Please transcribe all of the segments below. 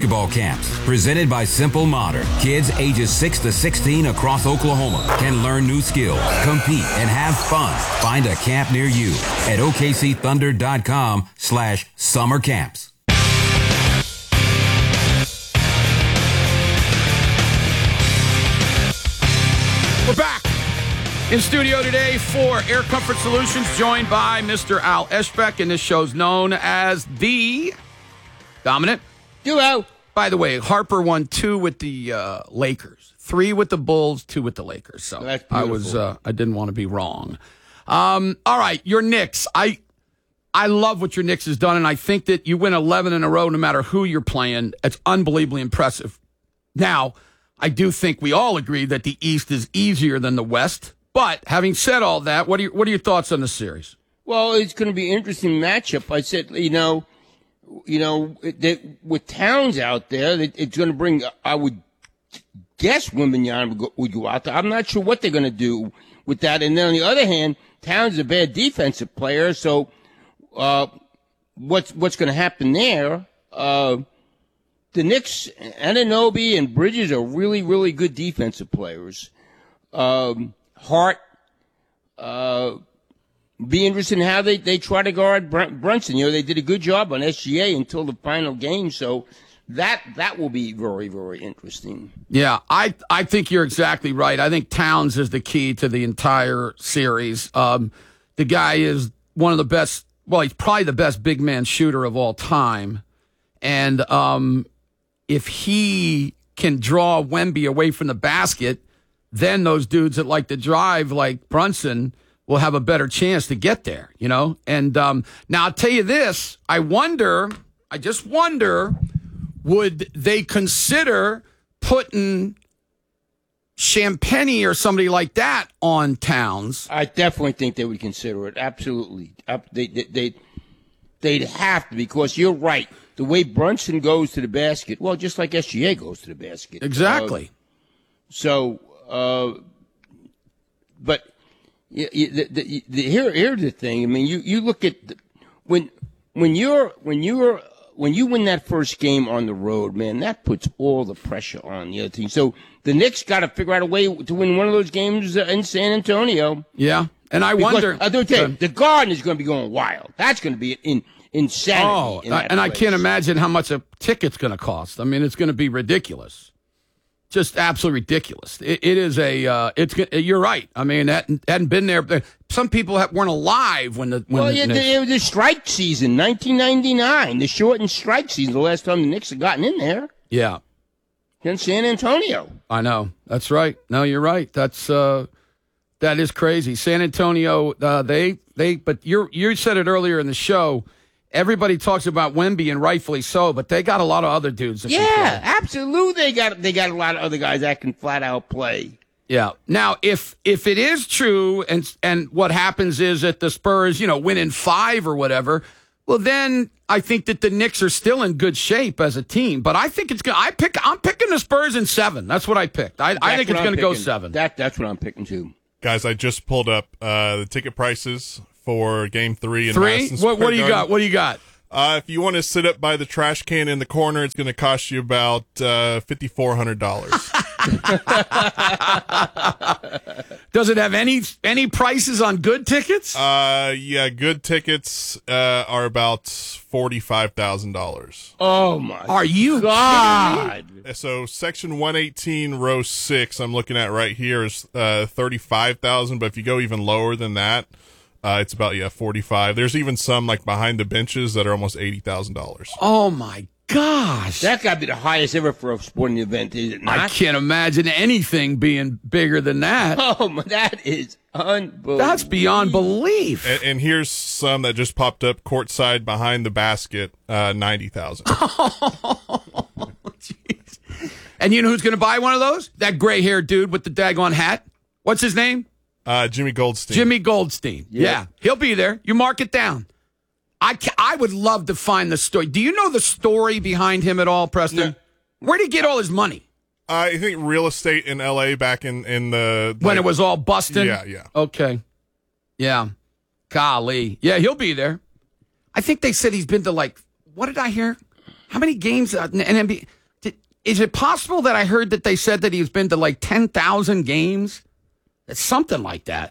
basketball camps presented by Simple Modern. Kids ages 6 to 16 across Oklahoma can learn new skills, compete, and have fun. Find a camp near you at OKCThunder.com/summer camps. We're back in studio today for Air Comfort Solutions, joined by Mr. Al Eschbeck, and this show's known as the Dominant Duo. By the way, Harper won 2 with the Lakers, 3 with the Bulls, 2 with the Lakers. So that's I didn't want to be wrong. All right, your Knicks. I love what your Knicks has done, and I think that you win 11 in a row no matter who you're playing. It's unbelievably impressive. Now, I do think we all agree that the East is easier than the West. But having said all that, what are your thoughts on the series? Well, it's going to be an interesting matchup. I said, with Towns out there, it's going to bring, I would guess Wembanyama would go out there. I'm not sure what they're going to do with that. And then on the other hand, Towns is a bad defensive player. So, what's going to happen there? The Knicks, Anunoby and Bridges are really, really good defensive players. Hart, be interested in how they try to guard Brunson. They did a good job on SGA until the final game, so that will be very, very interesting. Yeah, I think you're exactly right. I think Towns is the key to the entire series. The guy is one of the best, well, he's probably the best big man shooter of all time. And if he can draw Wemby away from the basket, then those dudes that like to drive like Brunson will have a better chance to get there, And now I'll tell you this, I just wonder, would they consider putting Champagnie or somebody like that on Towns? I definitely think they would consider it. Absolutely. They'd have to, because you're right. The way Brunson goes to the basket, well, just like SGA goes to the basket. Exactly. But here's the thing. I mean, you look at when you win that first game on the road, man, that puts all the pressure on the other team. So the Knicks got to figure out a way to win one of those games in San Antonio. Yeah, and I wonder. The Garden is going to be going wild. That's going to be insanity. And I can't imagine how much a ticket's going to cost. I mean, it's going to be ridiculous. Just absolutely ridiculous. It is you're right. I mean, that hadn't been there. Some people weren't alive when it was the strike season, 1999, the shortened strike season, the last time the Knicks had gotten in there. Yeah. In San Antonio. I know. That's right. No, you're right. That is crazy. San Antonio, but you said it earlier in the show. Everybody talks about Wemby, and rightfully so, but they got a lot of other dudes that can play. Absolutely. They got a lot of other guys that can flat out play. Yeah. Now, if it is true, and what happens is that the Spurs, win in 5 or whatever, well, then I think that the Knicks are still in good shape as a team. But I think I'm picking the Spurs in 7. That's what I picked. I think it's going to go 7. That's what I'm picking too. Guys, I just pulled up the ticket prices for Game 3 in 3? Madison Square What do you got? What do you got? If you want to sit up by the trash can in the corner, it's going to cost you about $5,400. Does it have any prices on good tickets? Yeah, good tickets are about $45,000. Oh my! Are you God? So section 118, row 6, I'm looking at right here is $35,000. But if you go even lower than that, it's about 45. There's even some like behind the benches that are almost $80,000. Oh my gosh! That got to be the highest ever for a sporting event, is it not? I can't imagine anything being bigger than that. Oh, that is unbelievable. That's beyond belief. And here's some that just popped up courtside behind the basket, $90,000. Oh, jeez. And you know who's going to buy one of those? That gray-haired dude with the daggone hat. What's his name? Jimmy Goldstein. Jimmy Goldstein. Yeah, he'll be there. You mark it down. I would love to find the story. Do you know the story behind him at all, Preston? No. Where did he get all his money? I think real estate in L.A. back in the... When it was all busting? Yeah. Okay. Yeah. Golly. Yeah, he'll be there. I think they said he's been to what did I hear? How many games in NBA? Is it possible that I heard that they said that he's been to like 10,000 games? It's something like that.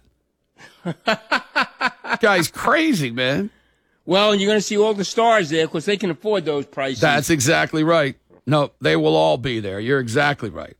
Guy's crazy, man. Well, and you're going to see all the stars there because they can afford those prices. That's exactly right. No, they will all be there. You're exactly right.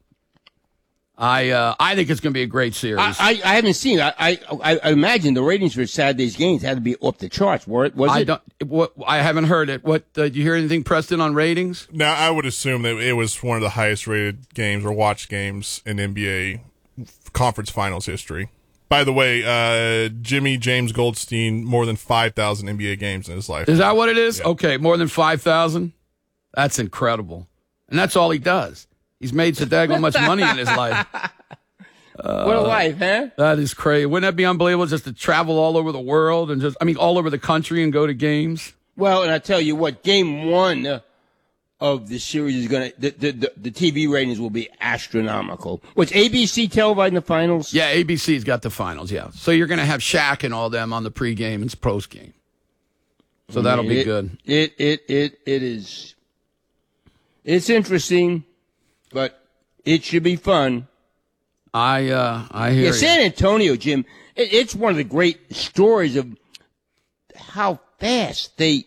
I think it's going to be a great series. I haven't seen it. I imagine the ratings for Saturday's games had to be off the charts. Was it? I haven't heard it. What did you hear anything, Preston, on ratings? Now, I would assume that it was one of the highest rated games or watched games in NBA conference finals history. By the way, Jimmy James Goldstein, more than 5,000 NBA games in his life. Is that what it is? Yeah. Okay, more than 5,000? That's incredible. And that's all he does. He's made so daggone much money in his life. What a life, huh? That is crazy. Wouldn't that be unbelievable just to travel all over the world and all over the country and go to games? Well, and I tell you what, game one of the series is going to, the TV ratings will be astronomical. Was ABC televising the finals? Yeah, ABC's got the finals, yeah. So you're going to have Shaq and all them on the pregame and postgame. So that'll be good. It is. It's interesting, but it should be fun. I hear you. San Antonio, Jim, it's one of the great stories of how fast they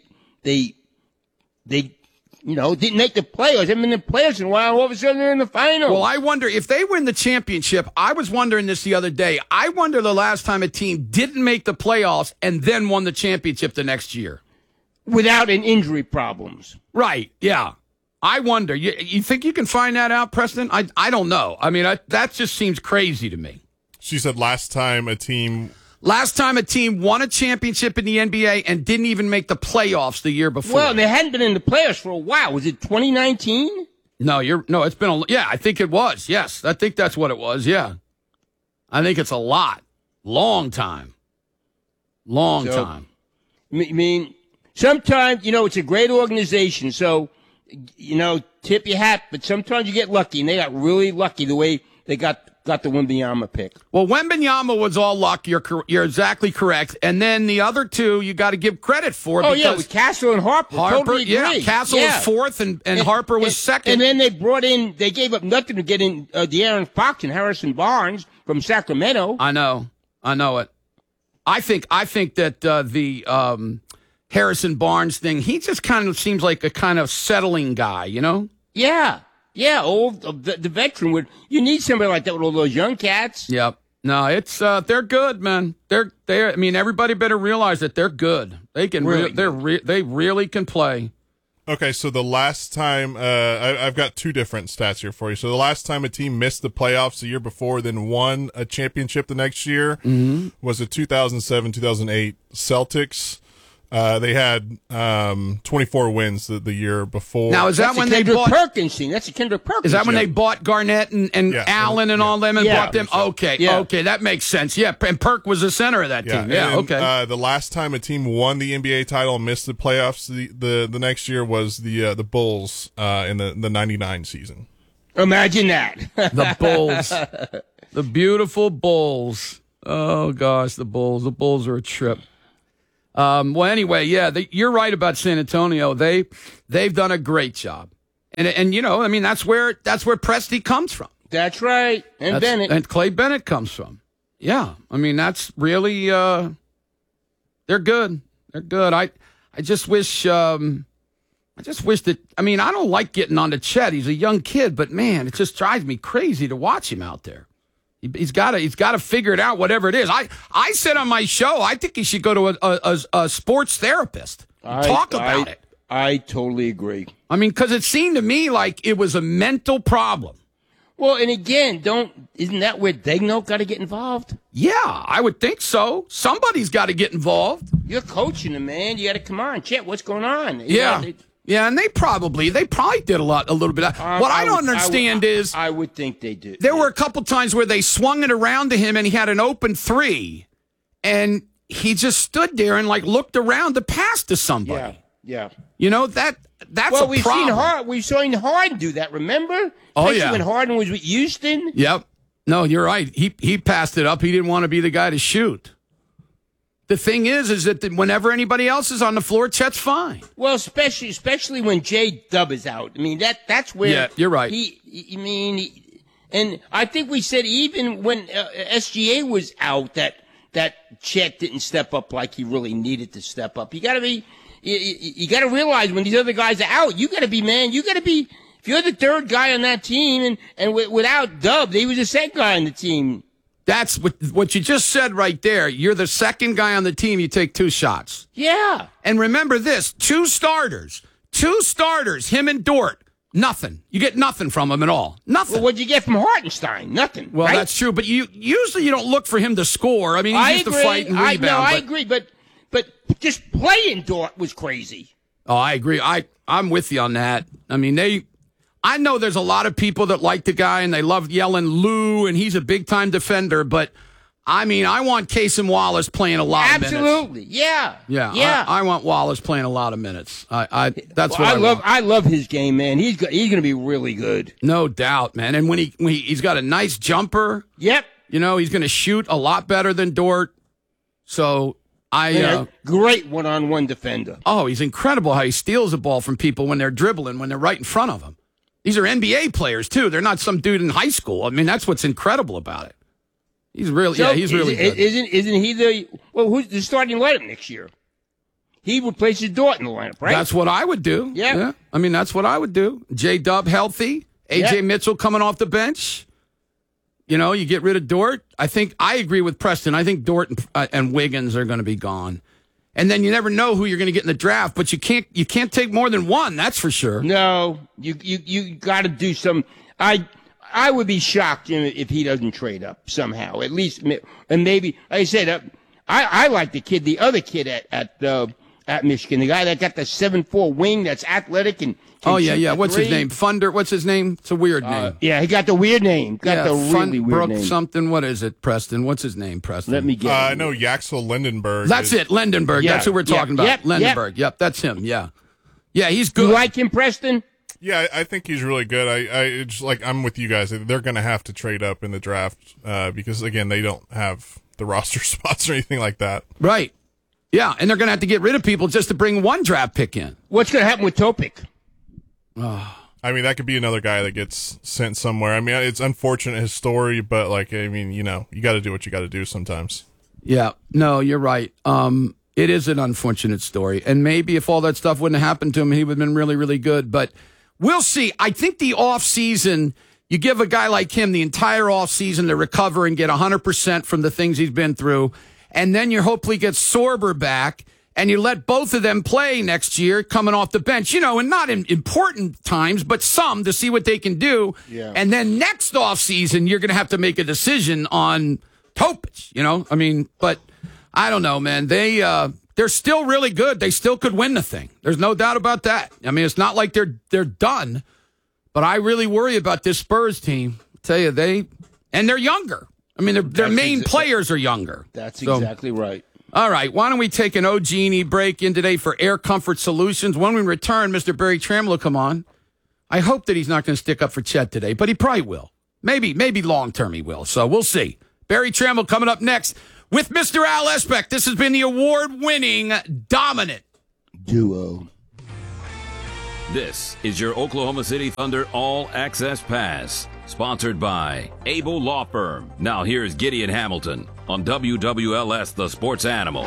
didn't make the playoffs. They haven't been in the playoffs in a while. All of a sudden, they're in the finals. Well, I wonder if they win the championship. I was wondering this the other day. I wonder the last time a team didn't make the playoffs and then won the championship the next year. Without an injury problems. Right, yeah. I wonder. You think you can find that out, Preston? I don't know. I mean, that just seems crazy to me. She said last time a team won a championship in the NBA and didn't even make the playoffs the year before. Well, they hadn't been in the playoffs for a while. Was it 2019? No, it's been I think it was. Yes, I think that's what it was. Yeah. I think it's a lot. Long time. I mean, sometimes, it's a great organization, so, tip your hat, but sometimes you get lucky, and they got really lucky the way they got the Wembanyama pick. Well, Wembanyama was all luck. You're exactly correct. And then the other two, you got to give credit for. Oh, yeah, with Castle and Harper. Totally agree. Yeah, Castle was fourth, and Harper was second. And then they gave up nothing to get in De'Aaron Fox and Harrison Barnes from Sacramento. I know it. I think that the Harrison Barnes thing, he just kind of seems like a kind of settling guy, Yeah. Yeah, the veteran would. You need somebody like that with all those young cats. Yep. No, it's they're good, man. They're. I mean, everybody better realize that they're good. They can. They really can play. Okay, so the last time I've got two different stats here for you. So the last time a team missed the playoffs the year before, then won a championship the next year, was the 2007-2008 Celtics. They had 24 wins the year before. Now, is that when they bought Perkins thing? That's a Kendrick Perkins. Is that when they bought Garnett and Allen and all them and bought them? Okay, okay, that makes sense. Yeah, and Perk was the center of that team. Yeah, okay. The last time a team won the NBA title and missed the playoffs the next year was the Bulls in the 99 season. Imagine that. The Bulls. The beautiful Bulls. Oh, gosh, the Bulls. The Bulls are a trip. Well, anyway, yeah, you're right about San Antonio. They've done a great job, and I mean that's where Presti comes from. That's right, and Bennett and Clay Bennett comes from. Yeah, I mean that's really they're good. They're good. I just wish that. I mean, I don't like getting on to Chet. He's a young kid, but man, it just drives me crazy to watch him out there. He's got to figure it out, whatever it is. I said on my show, I think he should go to a sports therapist. Talk about it. I totally agree. I mean, because it seemed to me like it was a mental problem. Well, and again, isn't that where Degno got to get involved? Yeah, I would think so. Somebody's got to get involved. You're coaching him, man. You got to come on, Chet. What's going on? Yeah, and they probably did a little bit. What I don't understand is I would think they did. There were a couple times where they swung it around to him, and he had an open three, and he just stood there and looked around to pass to somebody. Yeah. That's a problem. We've seen Harden do that. Remember? Especially when Harden was with Houston. Yep. No, you're right. He passed it up. He didn't want to be the guy to shoot. the thing is that whenever anybody else is on the floor, Chet's fine. Well, especially when J-Dub is out. I mean, that's where. Yeah, you're right. And I think we said even when SGA was out that Chet didn't step up like he really needed to step up. You got to realize when these other guys are out, you got to be, if you're the third guy on that team and without Dub, he was the second guy on the team. That's what you just said right there. You're the second guy on the team. You take 2 shots. Yeah. And remember this, 2 starters, him and Dort. Nothing. You get nothing from him at all. Nothing. Well, what'd you get from Hartenstein? Nothing. Well, right? that's true, but you don't look for him to score. I mean, he used to fight and rebound. I agree, but just playing Dort was crazy. Oh, I agree. I'm with you on that. I mean, I know there's a lot of people that like the guy and they love yelling Lou, and he's a big-time defender, but I mean, I want Cason Wallace playing a lot of minutes. Absolutely, yeah. I want Wallace playing a lot of minutes. That's what I love. I love his game, man. He's going to be really good, no doubt, man. And when he's got a nice jumper. Yep. You know, he's going to shoot a lot better than Dort. So great one-on-one defender. Oh, he's incredible how he steals the ball from people when they're dribbling, when they're right in front of him. These are NBA players too. They're not some dude in high school. I mean, that's what's incredible about it. He's really good. Isn't he who's the starting lineup next year? He replaces Dort in the lineup, right? That's what I would do. Yeah. I mean, that's what I would do. J-Dub healthy. AJ Mitchell coming off the bench. You know, you get rid of Dort. I agree with Preston. I think Dort and Wiggins are going to be gone. And then you never know who you're going to get in the draft, but you can't take more than one, that's for sure. No, you got to do some. I would be shocked if he doesn't trade up somehow, at least, and maybe. Like I said, I like the other kid at Michigan, the guy that got the 7'4" wing that's athletic and. What's his name? Funder. What's his name? It's a weird name. Yeah, he got the weird name. Really weird name. Something. What is it, Preston? What's his name, Preston? Let me get. I know Yaxel Lindenberg. That's it, Lindenberg. Yeah. That's who we're talking about. Yep. Lindenberg. Yep, that's him. Yeah, he's good. You like him, Preston? Yeah, I think he's really good. I just I'm with you guys. They're going to have to trade up in the draft because again, they don't have the roster spots or anything like that. Right. Yeah, and they're going to have to get rid of people just to bring one draft pick in. What's going to happen with Topic? I mean, that could be another guy that gets sent somewhere. I mean, it's unfortunate his story, but you got to do what you got to do sometimes. Yeah, no, you're right. It is an unfortunate story, and maybe if all that stuff wouldn't have happened to him, he would have been really, really good. But we'll see. I think the off season, you give a guy like him the entire off season to recover and get 100% from the things he's been through, and then you hopefully get Sorber back. And you let both of them play next year coming off the bench, and not in important times, but some to see what they can do. Yeah. And then next offseason, you're going to have to make a decision on Topic, I mean, but I don't know, man. They're still really good. They still could win the thing. There's no doubt about that. I mean, it's not like they're done, but I really worry about this Spurs team. I tell you, they're younger. I mean, their main players are younger. That's exactly right. All right, why don't we take an OG&E break in today for Air Comfort Solutions? When we return, Mr. Barry Trammell will come on. I hope that he's not going to stick up for Chet today, but he probably will. Maybe long-term he will, so we'll see. Barry Trammell coming up next with Mr. Al Esbeck. This has been the award-winning dominant duo. This is your Oklahoma City Thunder All Access Pass, sponsored by Abel Law Firm. Now here's Gideon Hamilton on WWLS, the Sports Animal.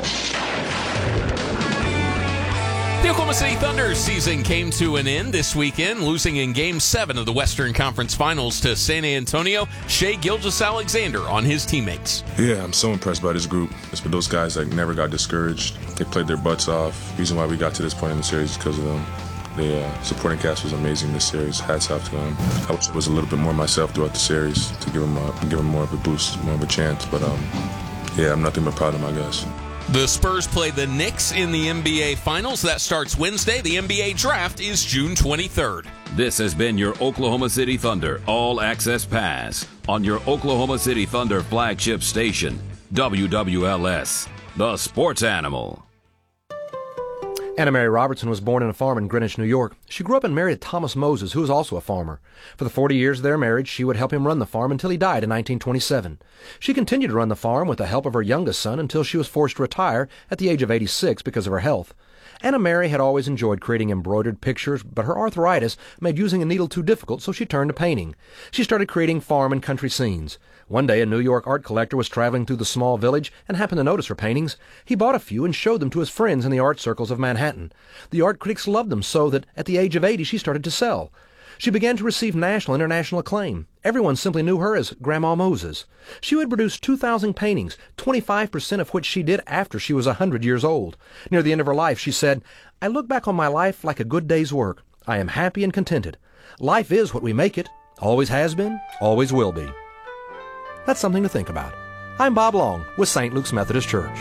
The Oklahoma City Thunder season came to an end this weekend, losing in Game 7 of the Western Conference Finals to San Antonio. Shai Gilgeous-Alexander on his teammates. Yeah, I'm so impressed by this group. It's for those guys that never got discouraged. They played their butts off. The reason why we got to this point in the series is because of them. The supporting cast was amazing this series. Hats off to them. I wish I was a little bit more myself throughout the series to give them more of a boost, more of a chance. But I'm nothing but proud of my guys. The Spurs play the Knicks in the NBA Finals. That starts Wednesday. The NBA Draft is June 23rd. This has been your Oklahoma City Thunder All Access Pass on your Oklahoma City Thunder flagship station, WWLS, the Sports Animal. Anna Mary Robertson was born on a farm in Greenwich, New York. She grew up and married Thomas Moses, who was also a farmer. For the 40 years of their marriage, she would help him run the farm until he died in 1927. She continued to run the farm with the help of her youngest son until she was forced to retire at the age of 86 because of her health. Anna Mary had always enjoyed creating embroidered pictures, but her arthritis made using a needle too difficult, so she turned to painting. She started creating farm and country scenes. One day, a New York art collector was traveling through the small village and happened to notice her paintings. He bought a few and showed them to his friends in the art circles of Manhattan. The art critics loved them so that at the age of 80 she started to sell. She began to receive national and international acclaim. Everyone simply knew her as Grandma Moses. She would produce 2,000 paintings, 25% of which she did after she was 100 years old. Near the end of her life, she said, "I look back on my life like a good day's work. I am happy and contented. Life is what we make it. Always has been, always will be." That's something to think about. I'm Bob Long with St. Luke's Methodist Church.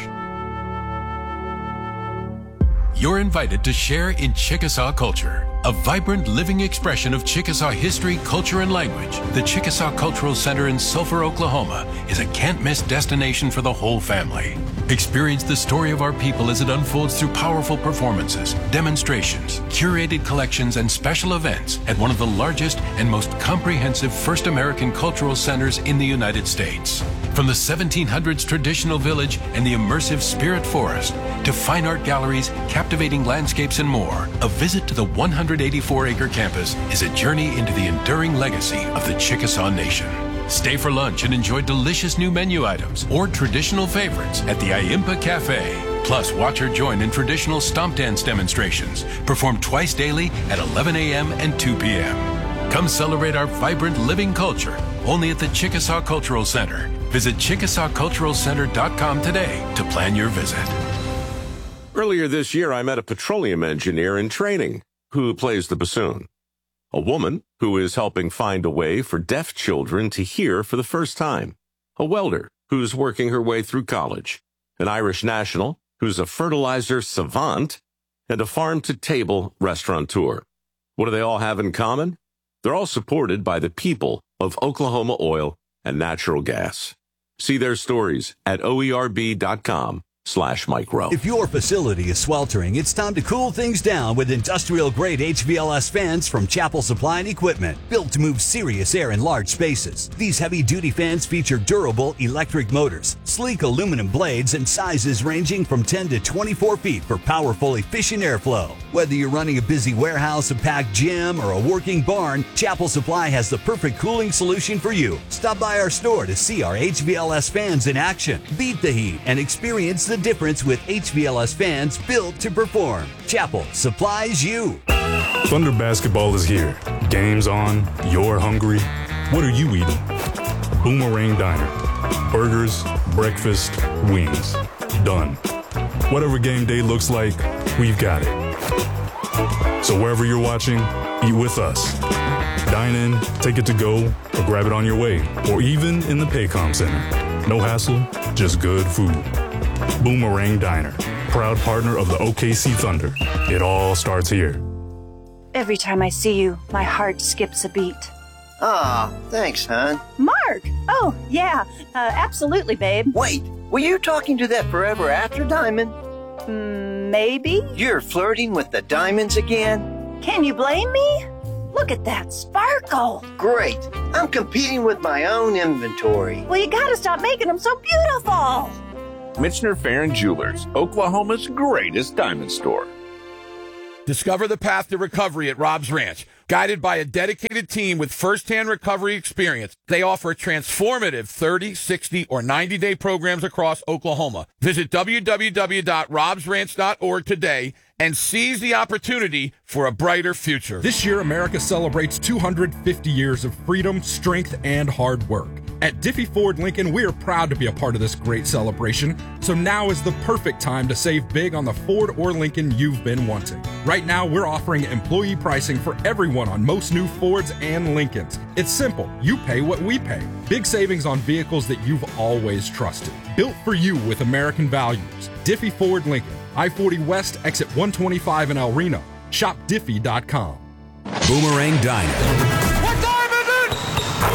You're invited to share in Chickasaw culture, a vibrant living expression of Chickasaw history, culture, and language. The Chickasaw Cultural Center in Sulphur, Oklahoma is a can't-miss destination for the whole family. Experience the story of our people as it unfolds through powerful performances, demonstrations, curated collections, and special events at one of the largest and most comprehensive First American cultural centers in the United States. From the 1700s traditional village and the immersive spirit forest to fine art galleries, captivating landscapes, and more, a visit to the 184-acre campus is a journey into the enduring legacy of the Chickasaw Nation. Stay for lunch and enjoy delicious new menu items or traditional favorites at the Iampa Cafe. Plus, watch or join in traditional stomp dance demonstrations performed twice daily at 11 a.m. and 2 p.m. Come celebrate our vibrant living culture only at the Chickasaw Cultural Center. Visit ChickasawCulturalCenter.com today to plan your visit. Earlier this year, I met a petroleum engineer in training who plays the bassoon. A woman who is helping find a way for deaf children to hear for the first time. A welder who's working her way through college. An Irish national who's a fertilizer savant. And a farm-to-table restaurateur. What do they all have in common? They're all supported by the people of Oklahoma Oil and Natural Gas. See their stories at oerb.com/micro. If your facility is sweltering, it's time to cool things down with industrial-grade HVLS fans from Chapel Supply and Equipment, built to move serious air in large spaces. These heavy-duty fans feature durable electric motors, sleek aluminum blades, and sizes ranging from 10 to 24 feet for powerful, efficient airflow. Whether you're running a busy warehouse, a packed gym, or a working barn, Chapel Supply has the perfect cooling solution for you. Stop by our store to see our HVLS fans in action. Beat the heat and experience the difference with HVLS fans built to perform. Chapel supplies you. Thunder basketball is here. Game's on. You're hungry. What are you eating? Boomerang Diner. Burgers, breakfast, wings. Done. Whatever game day looks like, we've got it. So wherever you're watching, eat with us. Dine in, take it to go, or grab it on your way, or even in the Paycom Center. No hassle, just good food. Boomerang Diner, proud partner of the OKC Thunder. It all starts here. Every time I see you, my heart skips a beat. Ah, thanks, hon. Mark! Oh, yeah, absolutely, babe. Wait, were you talking to that forever after diamond? Maybe? You're flirting with the diamonds again? Can you blame me? Look at that sparkle. Great. I'm competing with my own inventory. Well, you gotta stop making them so beautiful. Michener Farron Jewelers, Oklahoma's greatest diamond store. Discover the path to recovery at Rob's Ranch. Guided by a dedicated team with first-hand recovery experience, they offer transformative 30, 60, or 90-day programs across Oklahoma. Visit www.robsranch.org today and seize the opportunity for a brighter future. This year, America celebrates 250 years of freedom, strength, and hard work. At Diffie Ford Lincoln, we are proud to be a part of this great celebration, so now is the perfect time to save big on the Ford or Lincoln you've been wanting. Right now, we're offering employee pricing for everyone on most new Fords and Lincolns. It's simple. You pay what we pay. Big savings on vehicles that you've always trusted. Built for you with American values. Diffie Ford Lincoln, I-40 West, exit 125 in El Reno. Shop Diffie.com. Boomerang Diner. What time is it?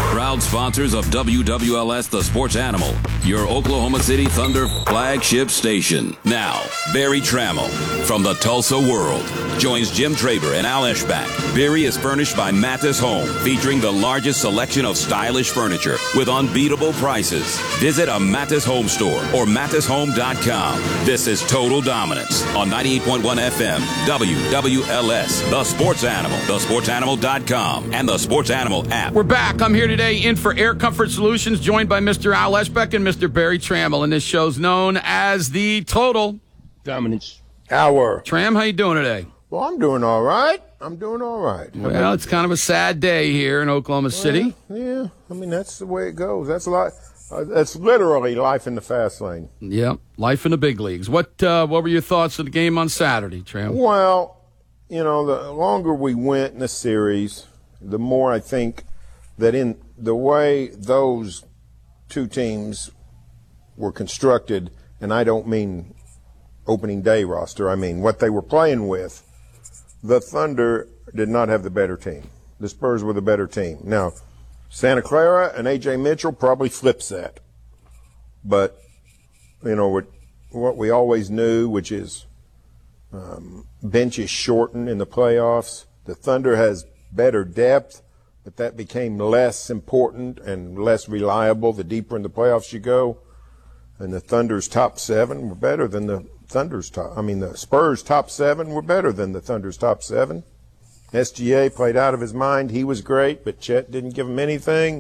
Proud sponsors of WWLS The Sports Animal, your Oklahoma City Thunder flagship station. Now, Barry Trammell from the Tulsa World joins Jim Traber and Al Eschbach. Barry is furnished by Mathis Home, featuring the largest selection of stylish furniture with unbeatable prices. Visit a Mathis Home store or mathishome.com. This is Total Dominance on 98.1 FM, WWLS, The Sports Animal, thesportsanimal.com, and the Sports Animal app. We're back. I'm here today in for Air Comfort Solutions, joined by Mr. Al Eschbach and Mr. Barry Trammell, and this show's known as the Total Dominance Hour. Tram, how you doing today? Well, I'm doing all right. Well, it's kind of a sad day here in Oklahoma City. Yeah, I mean, that's the way it goes. That's a lot. That's literally life in the fast lane. Yep, life in the big leagues. What were your thoughts of the game on Saturday, Tram? Well, the longer we went in the series, the more I think that in the way those two teams were constructed, and I don't mean opening day roster, I mean what they were playing with, the Thunder did not have the better team. The Spurs were the better team. Now, Santa Clara and A.J. Mitchell probably flips that. But, what we always knew, which is benches shorten in the playoffs. The Thunder has better depth, but that became less important and less reliable the deeper in the playoffs you go. And the Thunder's top seven were better than the the Spurs' top seven were better than the Thunder's top seven. SGA played out of his mind. He was great, but Chet didn't give him anything.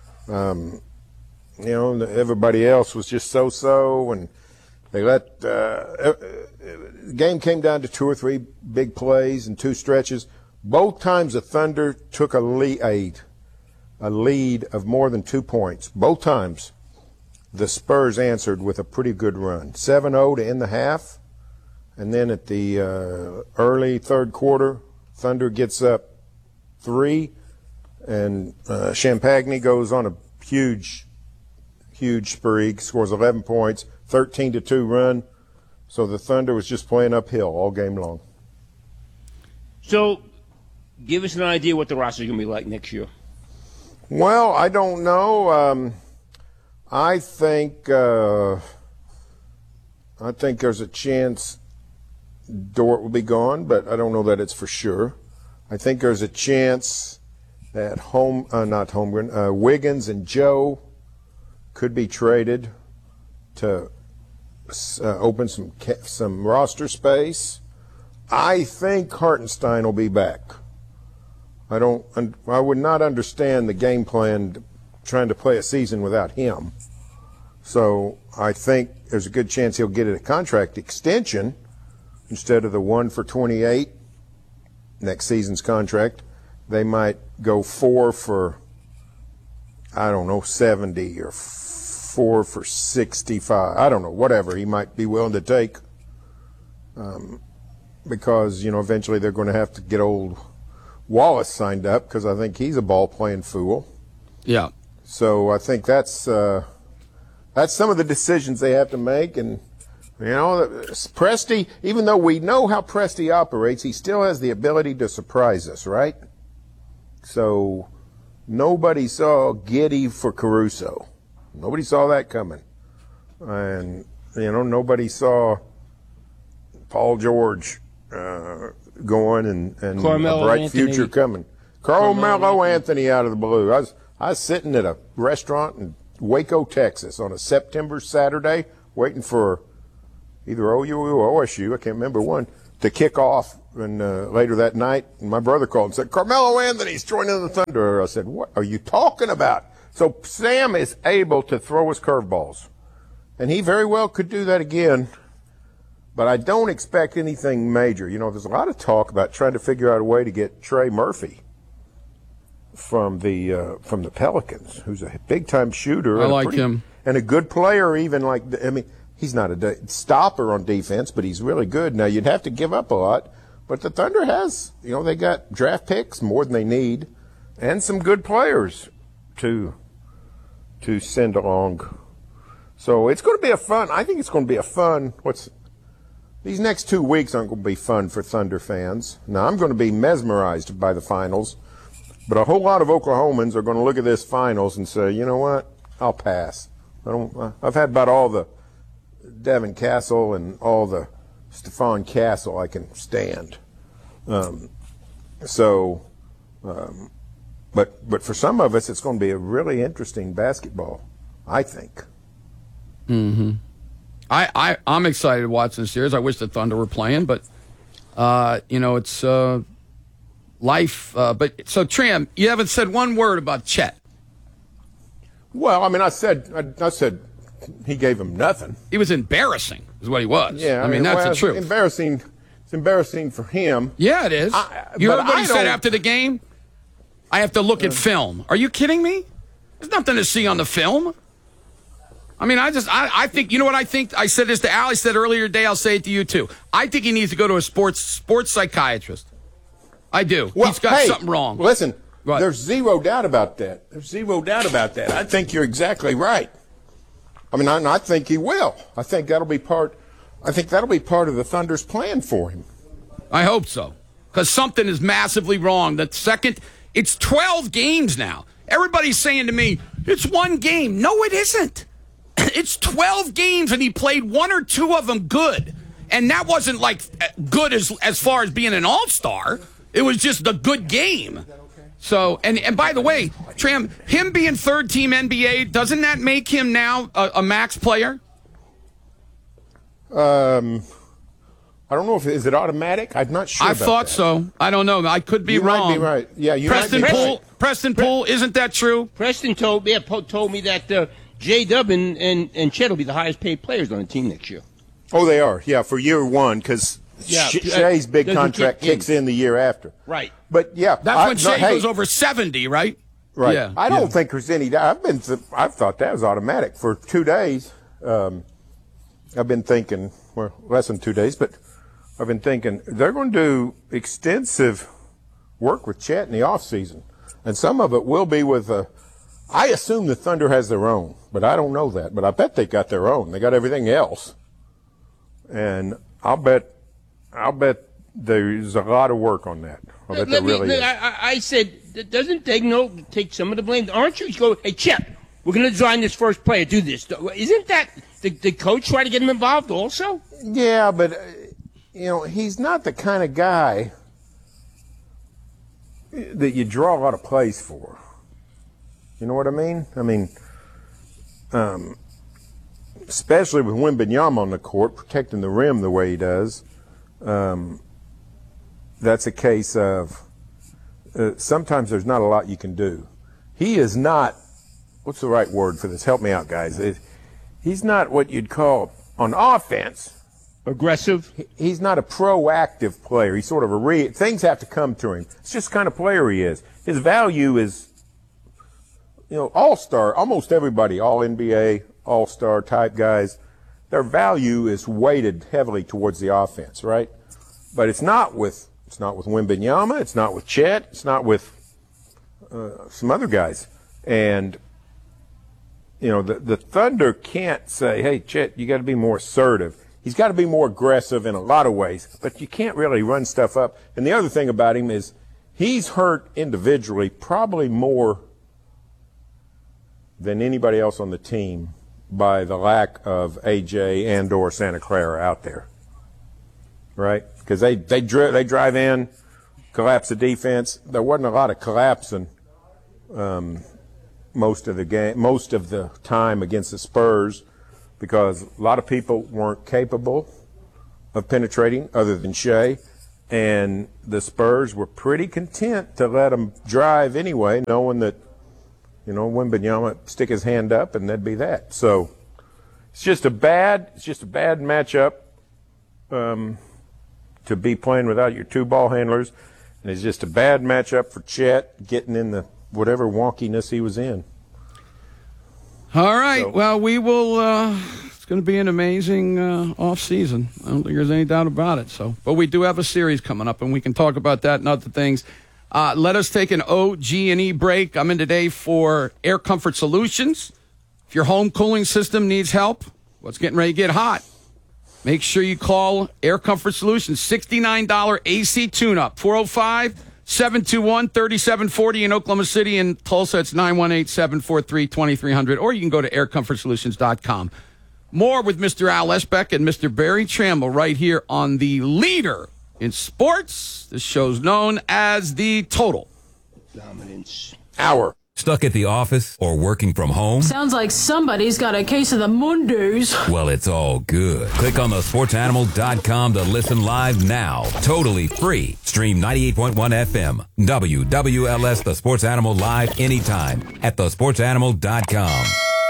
Everybody else was just so-so, and they let the game came down to two or three big plays and two stretches. Both times the Thunder took a lead of more than 2 points. Both times the Spurs answered with a pretty good run. 7-0 to end the half, and then at the early third quarter, Thunder gets up 3, and Champagny goes on a huge spree, scores 11 points, 13-2 run. So the Thunder was just playing uphill all game long. So, give us an idea what the roster is going to be like next year. Well, I don't know. I think there's a chance Dort will be gone, but I don't know that it's for sure. I think there's a chance that Wiggins and Joe could be traded to open some roster space. I think Hartenstein will be back. I would not understand the game plan trying to play a season without him. So I think there's a good chance he'll get a contract extension instead of the 1 for 28 next season's contract. They might go 4 for, 70 or 4 for 65. I don't know, whatever he might be willing to take. Because, eventually they're going to have to get old Wallace signed up because I think he's a ball-playing fool. Yeah. So I think that's some of the decisions they have to make. And, Presti, even though we know how Presti operates, he still has the ability to surprise us, right? So nobody saw Giddey for Caruso. Nobody saw that coming. And, nobody saw Paul George going and Carmelo a bright Anthony. future coming. Carmelo Anthony out of the blue. I was sitting at a restaurant in Waco, Texas on a September Saturday waiting for either OU or OSU, I can't remember one, to kick off. And later that night, my brother called and said, Carmelo Anthony's joining the Thunder. I said, what are you talking about? So Sam is able to throw his curveballs. And he very well could do that again. But I don't expect anything major. There's a lot of talk about trying to figure out a way to get Trey Murphy from the Pelicans, who's a big-time shooter. I like him. And a good player even. He's not a stopper on defense, but he's really good. Now, you'd have to give up a lot. But the Thunder has, they got draft picks, more than they need, and some good players to send along. So it's going to be I think it's going to be a fun, these next 2 weeks aren't going to be fun for Thunder fans. Now, I'm going to be mesmerized by the finals, But a whole lot of Oklahomans are going to look at this finals and say, you know what, I'll pass. I've had about all the Devin Castle and all the Stephon Castle I can stand. But for some of us, it's going to be a really interesting basketball, I think. Mm-hmm. I'm excited to watch this series. I wish the Thunder were playing, but it's life. But so Tram, you haven't said one word about Chet. Well, I mean, I said he gave him nothing. He was embarrassing, is what he was. Yeah, I mean that's the truth. Embarrassing. It's embarrassing for him. Yeah, it is. You heard what he said after the game? I have to look at film. Are you kidding me? There's nothing to see on the film. I mean, I think, you know what I think? I said this to Al. I said earlier today, I'll say it to you too. I think he needs to go to a sports psychiatrist. I do. Well, he's got something wrong. Listen, What? There's zero doubt about that. I think you're exactly right. I mean, I think he will. I think that'll be part of the Thunder's plan for him. I hope so. Because something is massively wrong. It's 12 games now. Everybody's saying to me, it's one game. No, it isn't. It's 12 games, and he played one or two of them good. And that wasn't like good as far as being an all-star. It was just a good game. So, and by the way, Tram, him being third-team NBA, doesn't that make him now a max player? I don't know is it automatic? I'm not sure. I thought so. I don't know. I could be wrong. You might be right. Yeah, you Preston might be Poole. right. Preston Poole, isn't that true? Preston told me that J-Dub and Chet will be the highest paid players on the team next year. Oh, they are. Yeah, for year one, because Shea's big contract kicks in the year after. Right. But yeah, that's when Shea goes over 70, right? Right. Yeah. I don't think there's any doubt. I've thought that was automatic for 2 days. I've been thinking, well, less than 2 days, but I've been thinking they're going to do extensive work with Chet in the offseason. And some of it will be with I assume the Thunder has their own, but I don't know that. But I bet they got their own. They got everything else. And I'll bet there's a lot of work on that. I bet there really is. I said, doesn't Degno take some of the blame? Aren't you? You go, hey, Chet, we're going to design this first player, do this. Isn't that the coach try to get him involved also? Yeah, but, he's not the kind of guy that you draw a lot of plays for. You know what I mean? I mean, especially with Wembanyama on the court, protecting the rim the way he does, that's a case of sometimes there's not a lot you can do. He is not, what's the right word for this? Help me out, guys. He's not what you'd call, on offense, aggressive. He's not a proactive player. He's sort of things have to come to him. It's just the kind of player he is. His value is, all-star, almost everybody, all NBA, all-star type guys, their value is weighted heavily towards the offense, right? But it's not with Wembanyama, it's not with Chet, it's not with some other guys. And the Thunder can't say, hey, Chet, you got to be more assertive. He's got to be more aggressive in a lot of ways, but you can't really run stuff up. And the other thing about him is he's hurt individually probably more than anybody else on the team by the lack of AJ and/or Santa Clara out there, right? Because they drive in, collapse the defense. There wasn't a lot of collapsing most of the time against the Spurs because a lot of people weren't capable of penetrating other than Shea, and the Spurs were pretty content to let them drive anyway, knowing that Wembanyama stick his hand up and that'd be that. So it's just a bad matchup to be playing without your two ball handlers, and it's just a bad matchup for Chet getting in the whatever wonkiness he was in. All right. Well, we will. It's going to be an amazing off season. I don't think there's any doubt about it. So, but we do have a series coming up, and we can talk about that and other things. Let us take an OG&E break. I'm in today for Air Comfort Solutions. If your home cooling system needs help, it's getting ready to get hot. Make sure you call Air Comfort Solutions. $69 AC tune-up, 405 721-3740 in Oklahoma City and Tulsa. It's 918-743-2300. Or you can go to aircomfortsolutions.com. More with Mr. Al Eschbeck and Mr. Barry Trammell right here on the leader in sports. This show's known as the Total Dominance Hour. Stuck at the office or working from home? Sounds like somebody's got a case of the Mondays. Well, it's all good. Click on thesportsanimal.com to listen live now. Totally free. Stream 98.1 FM. WWLS The Sports Animal live anytime at thesportsanimal.com.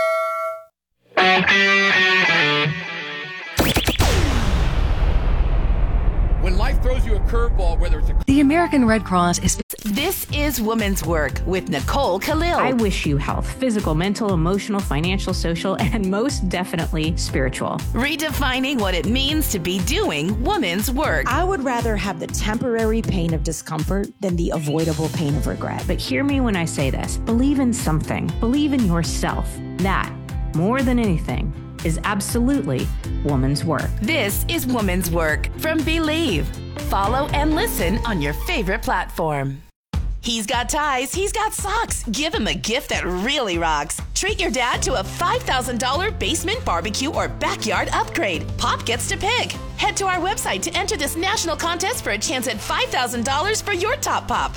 When life throws you a curveball, whether it's a... The American Red Cross is... This is Women's Work with Nicole Khalil. I wish you health, physical, mental, emotional, financial, social, and most definitely spiritual. Redefining what it means to be doing women's work. I would rather have the temporary pain of discomfort than the avoidable pain of regret. But hear me when I say this. Believe in something. Believe in yourself. That, more than anything, is absolutely woman's work. This is Woman's Work from Believe. Follow and listen on your favorite platform. He's got ties, he's got socks. Give him a gift that really rocks. Treat your dad to a $5,000 basement barbecue or backyard upgrade. Pop gets to pick. Head to our website to enter this national contest for a chance at $5,000 for your top pop.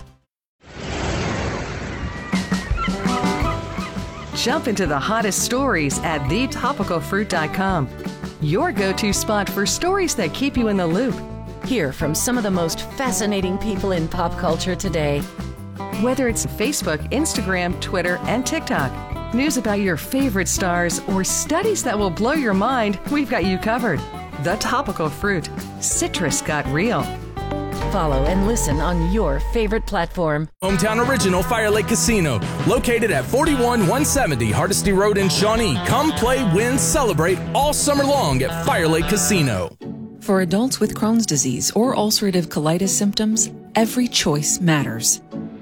Jump into the hottest stories at thetopicalfruit.com. Your go-to spot for stories that keep you in the loop. Hear from some of the most fascinating people in pop culture today. Whether it's Facebook, Instagram, Twitter, and TikTok, news about your favorite stars, or studies that will blow your mind, we've got you covered. The Topical Fruit. Citrus got real. Follow and listen on your favorite platform. Hometown original Fire Lake Casino, located at 41170 Hardesty Road in Shawnee. Come play, win, celebrate all summer long at Fire Lake Casino. For adults with Crohn's disease or ulcerative colitis symptoms, every choice matters.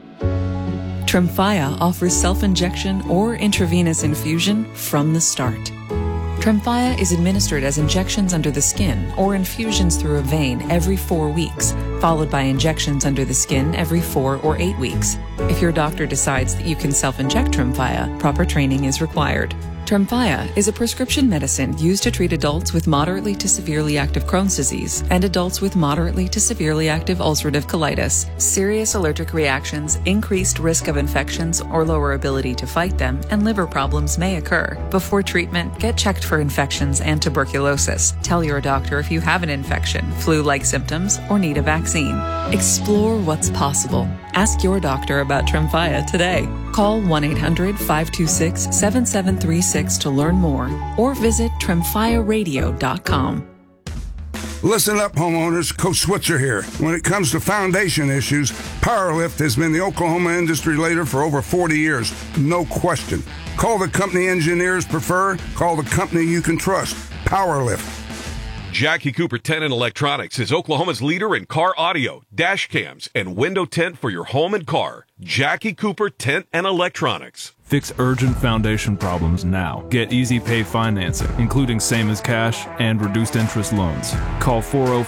Tremfya offers self-injection or intravenous infusion from the start. Tremfya is administered as injections under the skin or infusions through a vein every 4 weeks, followed by injections under the skin every 4 or 8 weeks. If your doctor decides that you can self-inject Tremfya, proper training is required. Tremfya is a prescription medicine used to treat adults with moderately to severely active Crohn's disease and adults with moderately to severely active ulcerative colitis. Serious allergic reactions, increased risk of infections or lower ability to fight them, and liver problems may occur. Before treatment, get checked for infections and tuberculosis. Tell your doctor if you have an infection, flu-like symptoms, or need a vaccine. Explore what's possible. Ask your doctor about Tremfya today. Call 1-800-526-7736 to learn more or visit tremfyaradio.com. Listen up, homeowners. Coach Switzer here. When it comes to foundation issues, Powerlift has been the Oklahoma industry leader for over 40 years. No question. Call the company engineers prefer. Call the company you can trust. Powerlift. Jackie Cooper Tent and Electronics is Oklahoma's leader in car audio, dash cams, and window tint for your home and car. Jackie Cooper Tent and Electronics. Fix urgent foundation problems now. Get easy pay financing, including same as cash and reduced interest loans. Call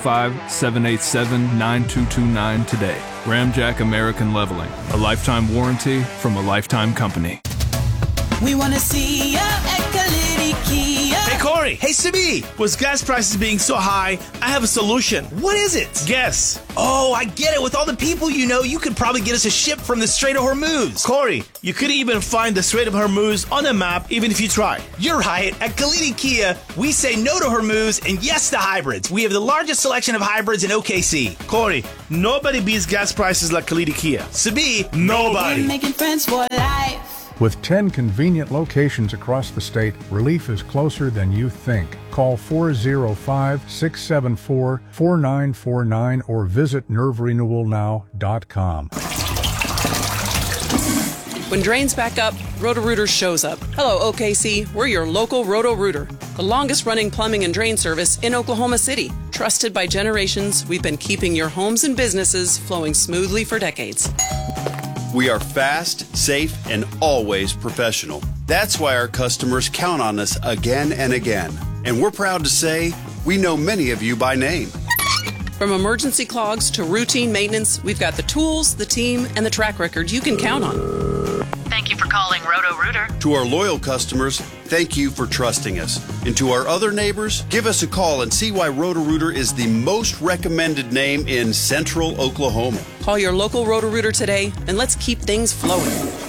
405-787-9229 today. Ramjack American Leveling, a lifetime warranty from a lifetime company. We want to see ya at Kalidi Kia. Hey, Corey. Hey, Simi. With gas prices being so high, I have a solution. What is it? Guess. Oh, I get it. With all the people you know, you could probably get us a ship from the Strait of Hormuz. Corey, you could even find the Strait of Hormuz on a map, even if you try. You're right. At Kalidi Kia, we say no to Hormuz and yes to hybrids. We have the largest selection of hybrids in OKC. Corey, nobody beats gas prices like Kalidi Kia. Simi, nobody. We're making friends for life. With 10 convenient locations across the state, relief is closer than you think. Call 405-674-4949 or visit nerverenewalnow.com. When drains back up, Roto-Rooter shows up. Hello, OKC. We're your local Roto-Rooter, the longest-running plumbing and drain service in Oklahoma City. Trusted by generations, we've been keeping your homes and businesses flowing smoothly for decades. We are fast, safe, and always professional. That's why our customers count on us again and again. And we're proud to say we know many of you by name. From emergency clogs to routine maintenance, we've got the tools, the team, and the track record you can count on. Thank you for calling Roto-Rooter. To our loyal customers, thank you for trusting us. And to our other neighbors, give us a call and see why Roto-Rooter is the most recommended name in Central Oklahoma. Call your local Roto-Rooter today, and let's keep things flowing.